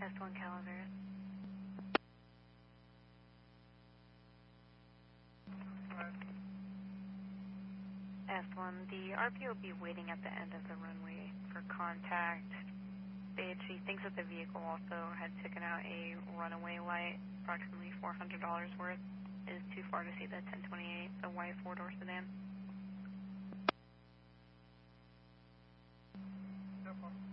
S1 Calaveras. S1, the RP will be waiting at the end of the runway for contact. She thinks that the vehicle also had taken out a runaway light, approximately $400 worth. It is too far to see the 1028, the white four-door sedan. No problem.